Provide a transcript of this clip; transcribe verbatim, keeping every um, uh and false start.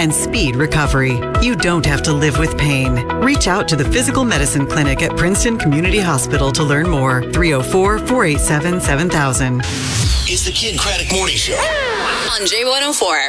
and speed recovery. You don't have to live with pain. Reach out to the Physical Medicine Clinic at Princeton Community Hospital to learn more. three oh four, four eight seven, seven thousand. It's the Ken Craddock Morning Show on J one oh four.